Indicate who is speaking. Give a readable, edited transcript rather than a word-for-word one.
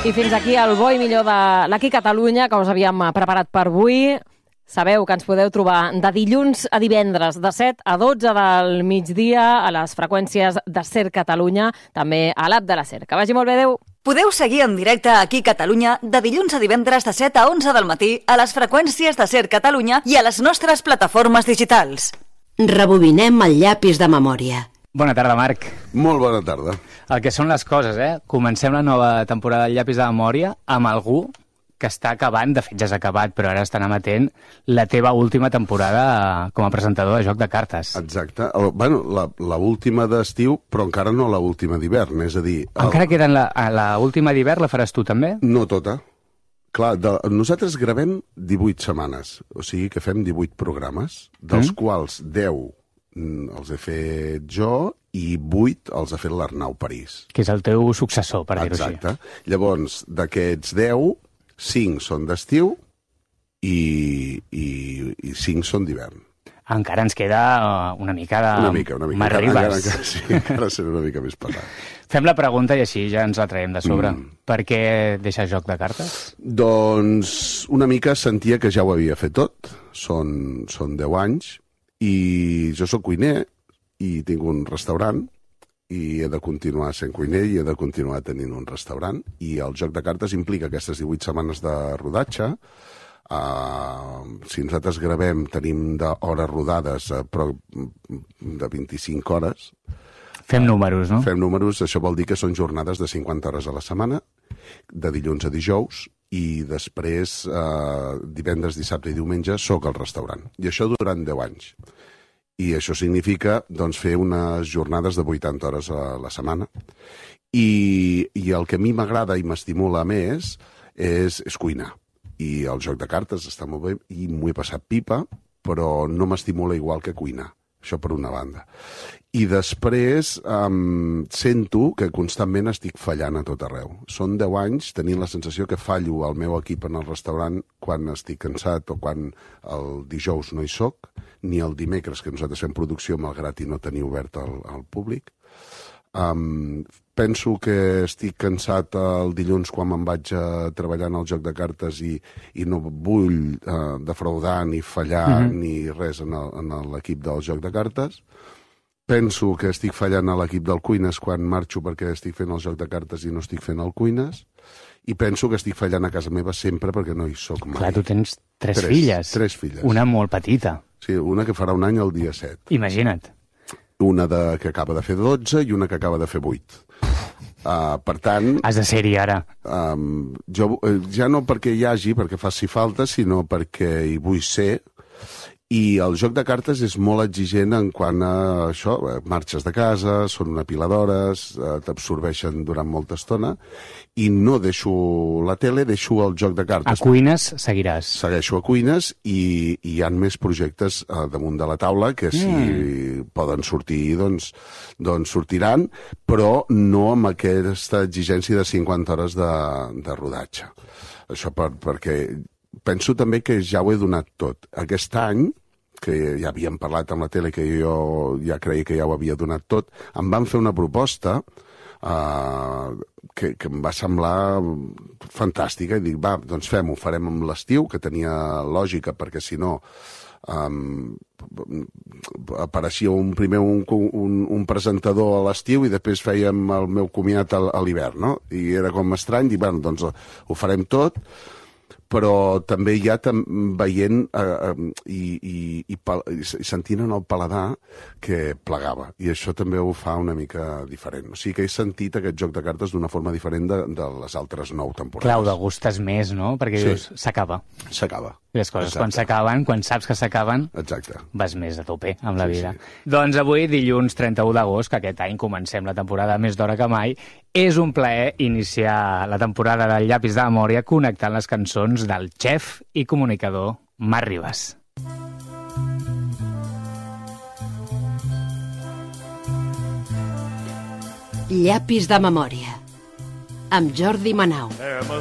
Speaker 1: I fins aquí el bo i millor de l'Aquí Catalunya, que us havíem preparat per avui. Sabeu que ens podeu trobar de dilluns a divendres, de 7 a 12 del migdia, a les freqüències de SER Catalunya, també a l'app de la SER. Que vagi molt bé, adeu!
Speaker 2: Podeu seguir en directe aquí a Catalunya de dilluns a divendres de 7 a 11 del matí a les freqüències de SER Catalunya i a les nostres plataformes digitals.
Speaker 3: Rebobinem el llapis de memòria.
Speaker 4: Bona tarda, Marc.
Speaker 5: Molt bona tarda.
Speaker 4: El que són les coses, Comencem la nova temporada del llapis de memòria amb algú que està acabant, de fet ja s'ha acabat, però ara estan emetent la teva última temporada com a presentador de Joc de Cartes.
Speaker 5: Exacte. Bueno, la última d'estiu, però encara no la última d'hivern, és a dir...
Speaker 4: Encara queden la última d'hivern, la faràs tu també?
Speaker 5: No tota. Clar, nosaltres gravem 18 setmanes, o sigui que fem 18 programes, dels quals 10 els he fet jo i 8 els ha fet l'Arnau París.
Speaker 4: Que és el teu successor, per dir-ho així.
Speaker 5: Exacte. Llavors, d'aquests 10, 5 són d'estiu i 5 són d'hivern.
Speaker 4: Encara ens queda una mica de...
Speaker 5: Una mica.
Speaker 4: Mar Ribas.
Speaker 5: Encara serà una mica més pesat.
Speaker 4: Fem la pregunta i així ja ens la traiem de sobre. Per què deixes Joc de Cartes?
Speaker 5: Doncs una mica sentia que ja ho havia fet tot. Són 10 anys i jo sóc cuiner i tinc un restaurant i he de continuar sent cuiner i he de continuar tenint un restaurant i el Joc de Cartes implica aquestes 18 setmanes de rodatge. Si nosaltres gravem tenim d'hores rodades però de 25 hores.
Speaker 4: Fem números, no?
Speaker 5: Fem números, això vol dir que són jornades de 50 hores a la setmana, de dilluns a dijous, i després divendres, dissabte i diumenge soc al restaurant. I això durant 10 anys. I això significa doncs, fer unes jornades de 80 hores a la setmana. I el que a mi m'agrada i m'estimula més és cuinar. I el Joc de Cartes està molt bé i m'ho he passat pipa, però no m'estimula igual que cuinar. Això per una banda. I després sento que constantment estic fallant a tot arreu. Són 10 anys tenint la sensació que fallo al meu equip en el restaurant quan estic cansat o quan el dijous no hi soc, ni el dimecres, que nosaltres fem producció malgrat i no tenir obert al públic. Penso que estic cansat el dilluns quan me'n vaig a treballar en el Joc de Cartes i no vull defraudar ni fallar ni res en l'equip del Joc de Cartes. Penso que estic fallant a l'equip del Cuines quan marxo perquè estic fent el Joc de Cartes i no estic fent el Cuines. I penso que estic fallant a casa meva sempre perquè no hi soc mai.
Speaker 4: Clar, tu tens tres filles.
Speaker 5: 3 filles.
Speaker 4: Una molt petita.
Speaker 5: Sí, una que farà un any el dia 7.
Speaker 4: Imagina't.
Speaker 5: Una que acaba de fer 12 i una que acaba de fer 8. Per tant...
Speaker 4: Has de ser-hi ara.
Speaker 5: Jo ja no perquè hi hagi, perquè faci falta, sinó perquè hi vull ser. I el Joc de Cartes és molt exigent en quant a això, marxes de casa, són una pila d'hores, t'absorbeixen durant molta estona, i no deixo la tele, deixo el Joc de Cartes.
Speaker 4: A Cuines seguiràs.
Speaker 5: Segueixo a Cuines i hi ha més projectes damunt de la taula que si poden sortir, doncs sortiran, però no amb aquesta exigència de 50 hores de rodatge. Això perquè... Penso també que ja ho he donat tot. Aquest any, que ja havíem parlat amb la tele, que jo ja creia que ja ho havia donat tot, em van fer una proposta que em va semblar fantàstica. I dic, va, doncs fem-ho, farem amb l'estiu, que tenia lògica, perquè si no apareixia primer un presentador a l'estiu i després fèiem el meu comiat a l'hivern, no? I era com estrany, dir, bueno, doncs ho farem tot, però també ja veient i sentint en el paladar que plegava. I això també ho fa una mica diferent. O sigui que he sentit aquest Joc de Cartes d'una forma diferent de les altres 9 temporades.
Speaker 4: Clar, ho degustes més, no? Perquè dius, s'acaba.
Speaker 5: S'acaba.
Speaker 4: Les coses, quan s'acaben, quan saps que s'acaben, vas més a tope amb la vida. Doncs avui, dilluns 31 d'agost, que aquest any comencem la temporada més d'hora que mai, és un plaer iniciar la temporada del Llapis de Memòria connectant les cançons del xef i comunicador Marc Ribas.
Speaker 3: Llapis de Memòria amb Jordi Manau.